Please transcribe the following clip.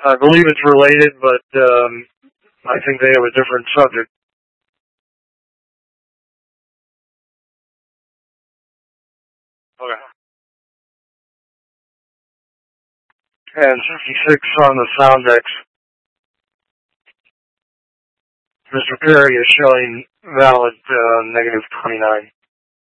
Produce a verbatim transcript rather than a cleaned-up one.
I believe it's related, but um, I think they have a different subject. Okay. And fifty-six on the Soundex. Mister Perry is showing valid uh, negative twenty-nine.